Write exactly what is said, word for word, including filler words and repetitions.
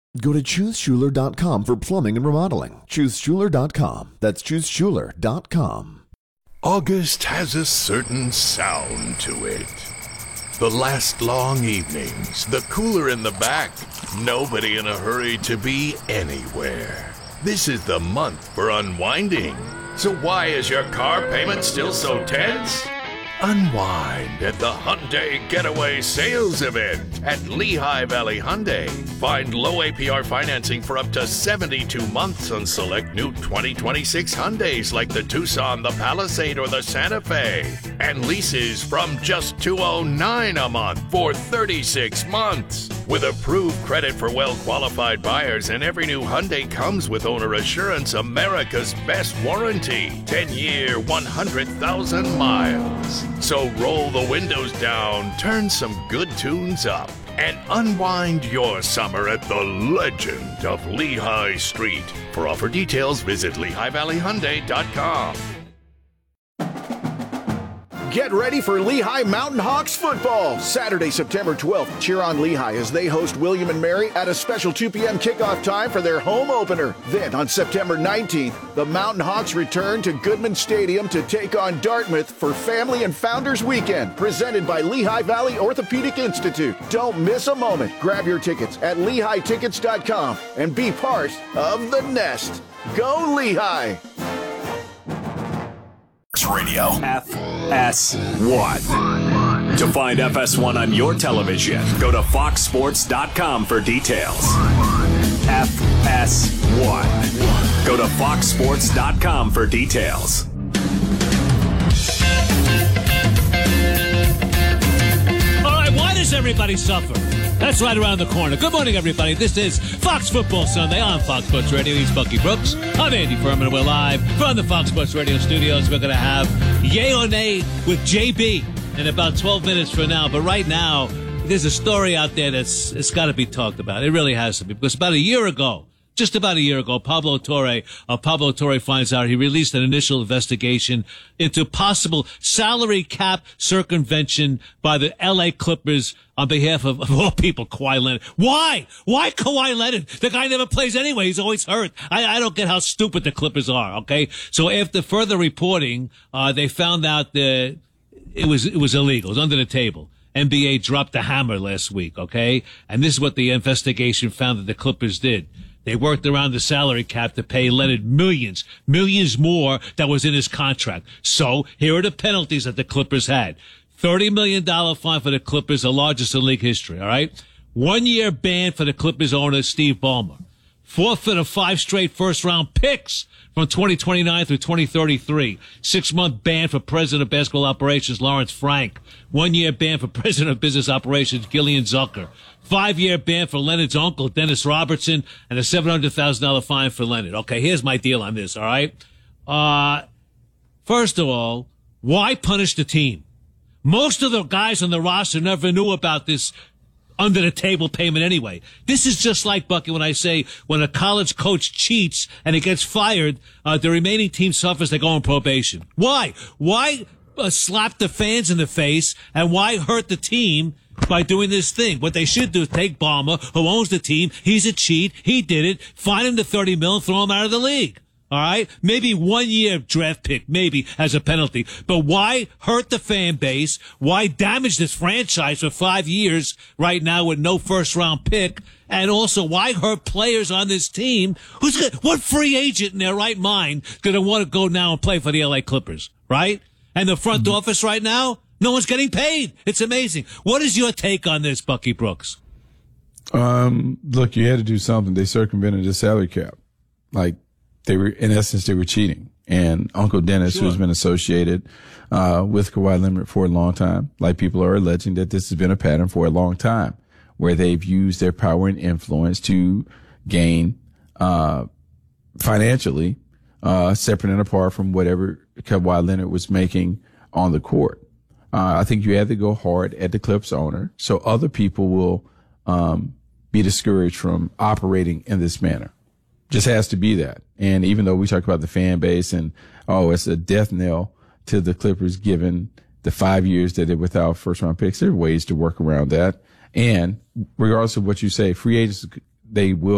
Go to choose schuler dot com for plumbing and remodeling. choose schuler dot com. That's choose schuler dot com. August has a certain sound to it. The last long evenings, the cooler in the back, nobody in a hurry to be anywhere. This is the month for unwinding. So why is your car payment still so tense? Unwind at the Hyundai Getaway Sales Event at Lehigh Valley Hyundai. Find low A P R financing for up to seventy-two months on select new twenty twenty-six Hyundais like the Tucson, the Palisade, or the Santa Fe. And leases from just two hundred nine dollars a month for thirty-six months. With approved credit for well-qualified buyers, and every new Hyundai comes with Owner Assurance, America's best warranty. ten-year, one hundred thousand miles. So roll the windows down, turn some good tunes up, and unwind your summer at the legend of Lehigh Street. For offer details, visit Lehigh Valley Hyundai dot com. Get ready for Lehigh Mountain Hawks football. Saturday, September twelfth, cheer on Lehigh as they host William and Mary at a special two p.m. kickoff time for their home opener. Then on September nineteenth, the Mountain Hawks return to Goodman Stadium to take on Dartmouth for Family and Founders Weekend, presented by Lehigh Valley Orthopedic Institute. Don't miss a moment. Grab your tickets at lehigh tickets dot com and be part of the nest. Go Lehigh! Radio F S one. To find F S one on your television, go to fox sports dot com for details. F S one. Go to fox sports dot com for details. All right, why does everybody suffer? That's right around the corner. Good morning, everybody. This is Fox Football Sunday on Fox Sports Radio. He's Bucky Brooks. I'm Andy Furman. We're live from the Fox Sports Radio studios. We're going to have Yay or Nay with J B in about twelve minutes from now. But right now, there's a story out there that's it's got to be talked about. It really has to be. Because about a year ago, just about a year ago, Pablo Torre, uh, Pablo Torre finds out he released an initial investigation into possible salary cap circumvention by the L A Clippers on behalf of, of all people, Kawhi Leonard. Why? Why Kawhi Leonard? The guy never plays anyway. He's always hurt. I, I don't get how stupid the Clippers are, okay? So after further reporting, uh, they found out that it was, it was illegal. It was under the table. N B A dropped the hammer last week, okay? And this is what the investigation found that the Clippers did. They worked around the salary cap to pay Leonard millions, millions more that was in his contract. So here are the penalties that the Clippers had. thirty million dollars fine for the Clippers, the largest in league history, all right? One year ban for the Clippers owner, Steve Ballmer. Forfeit of five straight first-round picks from twenty twenty-nine through twenty thirty-three. Six-month ban for President of Basketball Operations, Lawrence Frank. One-year ban for President of Business Operations, Gillian Zucker. Five-year ban for Leonard's uncle, Dennis Robertson, and a seven hundred thousand dollars fine for Leonard. Okay, here's my deal on this, all right? Uh, first of all, why punish the team? Most of the guys on the roster never knew about this under-the-table payment anyway. This is just like, Bucky, when I say when a college coach cheats and he gets fired, uh, the remaining team suffers, they go on probation. Why? Why uh, slap the fans in the face, and why hurt the team by doing this thing? What they should do is take Ballmer, who owns the team. He's a cheat. He did it. Fine him the thirty mil and throw him out of the league. All right? Maybe one year draft pick, maybe, as a penalty. But why hurt the fan base? Why damage this franchise for five years right now with no first round pick? And also, why hurt players on this team? Who's gonna, what free agent in their right mind going to want to go now and play for the L A Clippers? Right? And the front mm-hmm. office right now? No one's getting paid. It's amazing. What is your take on this, Bucky Brooks? Um, look, you had to do something. They circumvented the salary cap. Like, they were, in essence, they were cheating. And Uncle Dennis, sure. who's been associated, uh, with Kawhi Leonard for a long time, like people are alleging that this has been a pattern for a long time, where they've used their power and influence to gain, uh, financially, uh, separate and apart from whatever Kawhi Leonard was making on the court. Uh, I think you have to go hard at the Clips owner so other people will, um, be discouraged from operating in this manner. Just has to be that. And even though we talk about the fan base and, oh, it's a death knell to the Clippers given the five years that they're without first round picks, there are ways to work around that. And regardless of what you say, free agents, they will